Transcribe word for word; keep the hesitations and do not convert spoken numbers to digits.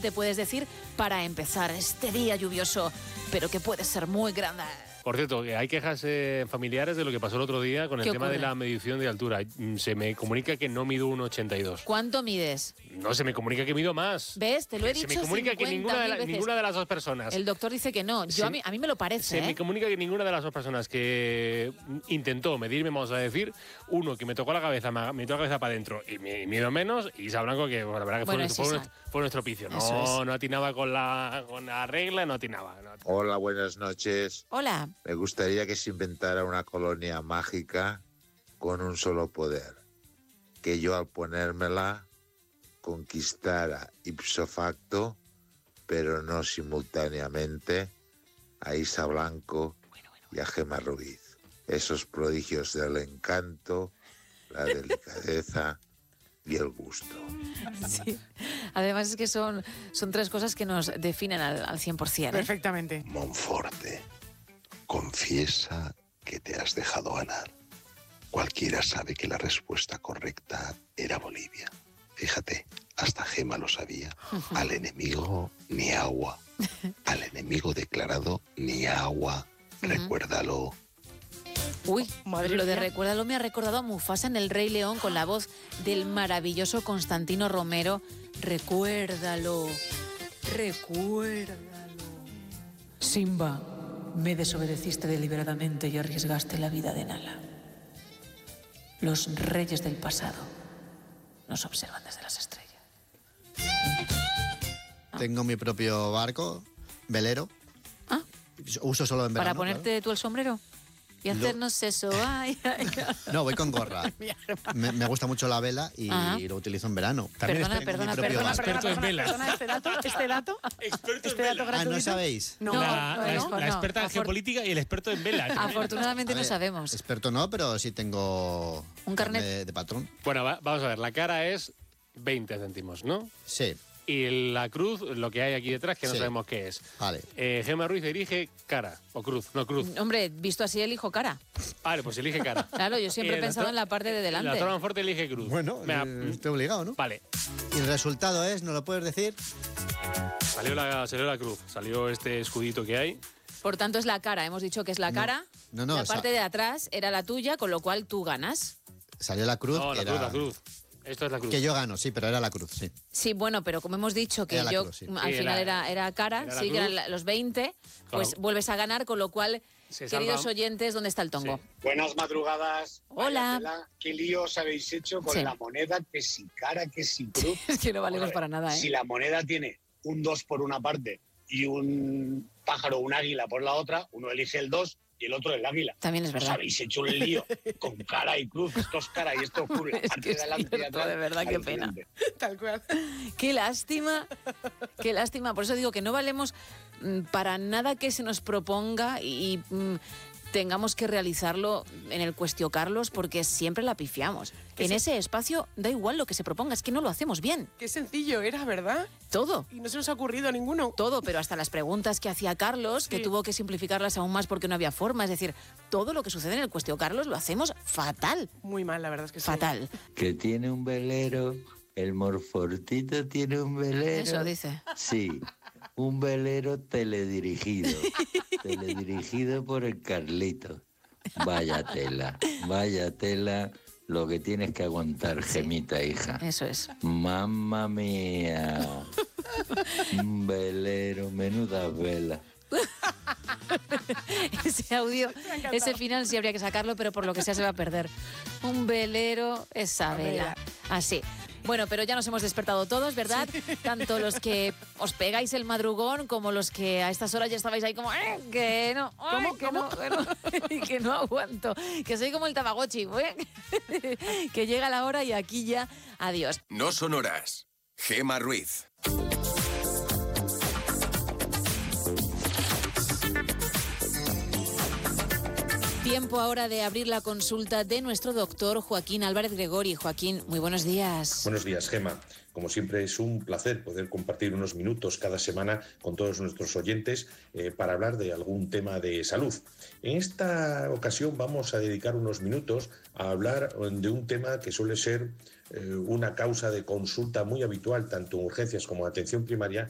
suficiente, puedes decir, para empezar este día lluvioso, pero que puede ser muy grande. Por cierto, que hay quejas eh, familiares de lo que pasó el otro día con el tema ocurre? de la medición de altura. Se me comunica que no mido uno ochenta y dos. ¿Cuánto mides? No, se me comunica que mido más. ¿Ves? Te lo he Se dicho me comunica que ninguna de, la- ninguna de las dos personas. El doctor dice que no. Yo Se- a, mí, a mí me lo parece, Se ¿eh? me comunica que ninguna de las dos personas que intentó medirme, vamos a decir, uno que me tocó la cabeza, me me tocó la cabeza para adentro y me mido menos, y Isa Blanco que, bueno, la verdad que Bueno, fue, es fue, Isa. nuestro, fue nuestro picio. Eso No, es. no atinaba con la, con la regla, no atinaba. No. Hola, buenas noches. Hola. Me gustaría que se inventara una colonia mágica con un solo poder. Que yo al ponérmela conquistara ipso facto, pero no simultáneamente, a Isa Blanco y a Gemma Ruiz. Esos prodigios del encanto, la delicadeza y el gusto. Sí. Además es que son, son tres cosas que nos definen al, al cien por ciento. ¿eh? Perfectamente. Monforte, confiesa que te has dejado ganar. Cualquiera sabe que la respuesta correcta era Bolivia. Fíjate, hasta Gema lo sabía. Al enemigo, ni agua. Al enemigo declarado, ni agua. Recuérdalo. Uy, Madre lo de mía. recuérdalo me ha recordado a Mufasa en El Rey León con la voz del maravilloso Constantino Romero. Recuérdalo, recuérdalo. Simba, me desobedeciste deliberadamente y arriesgaste la vida de Nala. Los reyes del pasado nos observan desde las estrellas. Tengo mi propio barco, velero. Ah. Uso solo en verano. ¿Para ponerte tú el sombrero? Y Lo- hacernos eso. Ay, ay, ay. claro. No, voy con gorra. me, me gusta mucho la vela y Ajá. lo utilizo en verano. Perdona, tengo perdona, mi propio perdona, barco. Experto en velas. Perdona, este dato, este dato, Experto este dato Ah, gratuito. ¿no sabéis? No, la, no, la- no. la experta en Afor- geopolítica y el experto en velas. Afortunadamente A no ver, sabemos. Experto no, pero sí tengo Un carnet. de, de patrón. Bueno, va- vamos a ver, la cara es veinte céntimos, ¿no? Sí, Y la cruz, lo que hay aquí detrás, que no Sí. sabemos qué es. vale. Eh, Gemma Ruiz elige cara, o cruz, no cruz. Hombre, visto así elijo cara. Vale, pues elige cara. Claro, yo siempre Y he el pensado doctor- en la parte de La delante. doctora Monforte elige cruz. Bueno, Venga, eh, estoy obligado, ¿no? Vale, Y el resultado es, ¿no lo puedes decir? salió la, salió la cruz, salió este escudito que hay. Por tanto, es la cara. Hemos dicho que es la No. cara. No, no, La o sea- parte de atrás era la tuya, con lo cual tú ganas. Salió la cruz, No, la que cruz, era- la cruz. Esto es la cruz. Que yo gano, sí, pero era la cruz, sí. Sí, bueno, pero como hemos dicho que Era la yo cruz, sí. al Sí, final era- era, era cara, era la sí, que cruz. eran la- los veinte, pues Claro. vuelves a ganar, con lo cual, Se queridos salva. oyentes, ¿dónde está el tongo? Sí. Buenas madrugadas. Hola. Vaya tela, ¿Qué líos habéis hecho con Sí. la moneda? Que si cara, que si cruz. Es que no valemos Joder, para nada, ¿eh? Si la moneda tiene un dos por una parte y un pájaro, un águila por la otra, uno elige el dos y el otro el águila. También es Os verdad. habéis hecho un lío con cara y cruz. Esto es cara y esto es cruz. La Es parte que de es adelante y cierto, atrás, de verdad, qué pena. alucinante. Tal cual. Qué lástima, qué lástima. Por eso digo que no valemos mm, para nada que se nos proponga y, y, mm, tengamos que realizarlo en el Cuestio Carlos, porque siempre la pifiamos. Que En sí. ese espacio da igual lo que se proponga, es que no lo hacemos bien. Qué sencillo era, ¿verdad? Todo. Y no se nos ha ocurrido a ninguno. Todo, pero hasta las preguntas que hacía Carlos, que Sí. tuvo que simplificarlas aún más porque no había forma. Es decir, todo lo que sucede en el Cuestio Carlos lo hacemos fatal. Muy mal, la verdad es que sí. Fatal. Que tiene un velero, el Morfortito tiene un velero. Eso dice. Sí, un velero teledirigido. Teledirigido por el Carlito. Vaya tela, vaya tela lo que tienes que aguantar, Gemita, hija. Eso es. Mamma mía. Un velero, menuda vela. Ese audio, ese final sí habría que sacarlo, pero por lo que sea se va a perder. Un velero, esa vela. Así. Bueno, pero ya nos hemos despertado todos, ¿verdad? Tanto los que os pegáis el madrugón como los que a estas horas ya estabais ahí como, "Eh, que no, ay, ¿Cómo? que ¿Cómo? no, que no, que no aguanto, que soy como el Tamagotchi, ¿eh? Que llega la hora y aquí ya, adiós. No son horas. Gemma Ruiz. Tiempo ahora de abrir la consulta de nuestro doctor Joaquín Álvarez Gregori. Joaquín, muy buenos días. Buenos días, Gemma. Como siempre es un placer poder compartir unos minutos cada semana con todos nuestros oyentes eh, para hablar de algún tema de salud. En esta ocasión vamos a dedicar unos minutos a hablar de un tema que suele ser eh, una causa de consulta muy habitual tanto en urgencias como en atención primaria,